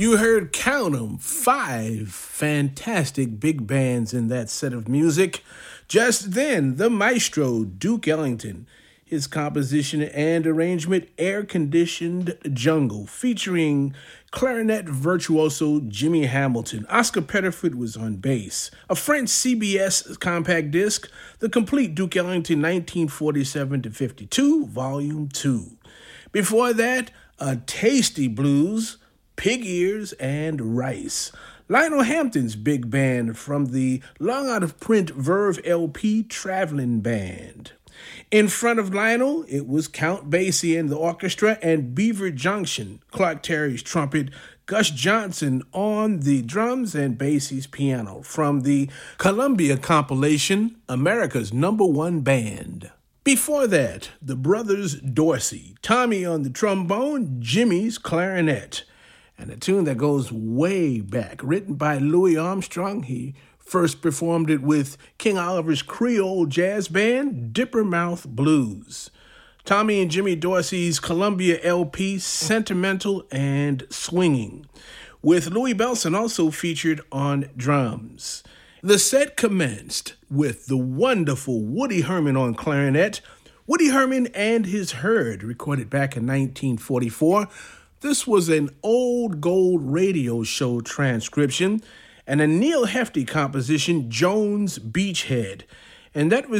You heard count 'em, 5 fantastic big bands in that set of music. Just then, the maestro Duke Ellington, his composition and arrangement Air-Conditioned Jungle, featuring clarinet virtuoso Jimmy Hamilton. Oscar Pettiford was on bass. A French CBS compact disc, the complete Duke Ellington 1947-52, Volume 2. Before that, a tasty blues, Pig Ears and Rice. Lionel Hampton's big band from the long-out-of-print Verve LP Traveling Band. In front of Lionel, it was Count Basie and the orchestra and Beaver Junction, Clark Terry's trumpet, Gus Johnson on the drums and Basie's piano from the Columbia compilation, America's #1 Band. Before that, the brothers Dorsey, Tommy on the trombone, Jimmy's clarinet, and a tune that goes way back, written by Louis Armstrong. He first performed it with King Oliver's Creole jazz band, Dippermouth Blues. Tommy and Jimmy Dorsey's Columbia LP, Sentimental and Swinging, with Louis Bellson also featured on drums. The set commenced with the wonderful Woody Herman on clarinet, Woody Herman and His Herd, recorded back in 1944. This was an Old Gold radio show transcription and a Neil Hefti composition, Jones Beachhead, and that was